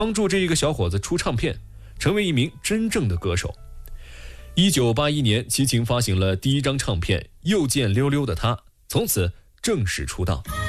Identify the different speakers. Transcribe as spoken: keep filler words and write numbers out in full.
Speaker 1: 帮助这一个小伙子出唱片，成为一名真正的歌手。一九八一年，齐秦发行了第一张唱片《又见溜溜的他》，从此正式出道。